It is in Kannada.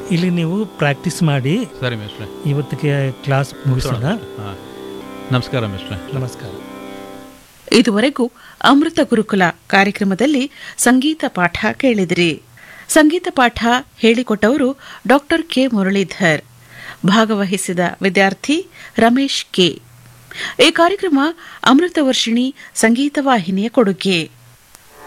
ಇಲ್ಲಿ ನೀವು ಪ್ರಾಕ್ಟೀಸ್ ಮಾಡಿ. ಸರಿ ಮಿಸ್ಟ್ರೆ, ಇವತ್ತಿಗೆ ಕ್ಲಾಸ್ ಮುಗಿಸೋಣ. ನಮಸ್ಕಾರ ಮಿಸ್ಟ್ರೆ. ನಮಸ್ಕಾರ. ಇದುವರೆಗೂ ಅಮೃತ ಗುರುಕುಲ ಕಾರ್ಯಕ್ರಮದಲ್ಲಿ ಸಂಗೀತ ಪಾಠ ಕೇಳಿದಿರಿ. ಸಂಗೀತ ಪಾಠ ಹೇಳಿಕೊಟ್ಟವರು ಡಾಕ್ಟರ್ ಕೆ ಮುರಳೀಧರ್. ಭಾಗವಹಿಸಿದ ವಿದ್ಯಾರ್ಥಿ ರಮೇಶ್ ಕೆ. ಈ ಕಾರ್ಯಕ್ರಮ ಅಮೃತ ವರ್ಷಿಣಿ ಸಂಗೀತ ವಾಹಿನಿಯ ಕೊಡುಗೆ.